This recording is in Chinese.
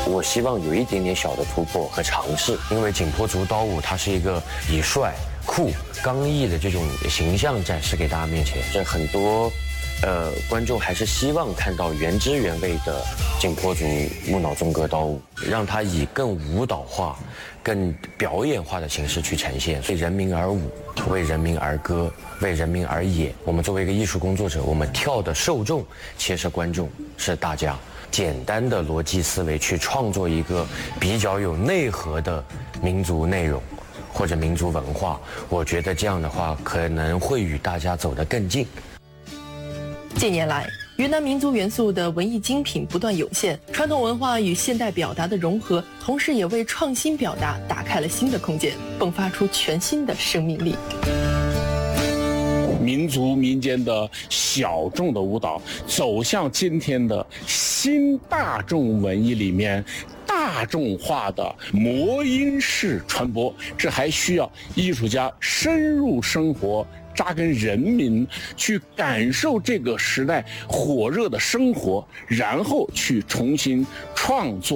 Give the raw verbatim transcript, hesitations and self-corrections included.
我希望有一点点小的突破和尝试，因为景颇族刀舞它是一个以帅、酷、刚毅的这种形象展示给大家面前，这很多。呃，观众还是希望看到原汁原味的景颇族木脑纵歌刀舞，让它以更舞蹈化、更表演化的形式去呈现，为人民而舞，为人民而歌，为人民而演。我们作为一个艺术工作者，我们跳的受众其实观众是大家。简单的逻辑思维去创作一个比较有内核的民族内容或者民族文化，我觉得这样的话可能会与大家走得更近。 近年来，云南民族元素的文艺精品不断涌现，传统文化与现代表达的融合，同时也为创新表达打开了新的空间，迸发出全新的生命力。 民族民间的小众的舞蹈走向今天的新大众文艺里面大众化的魔音式传播，这还需要艺术家深入生活，扎根人民，去感受这个时代火热的生活，然后去重新创作。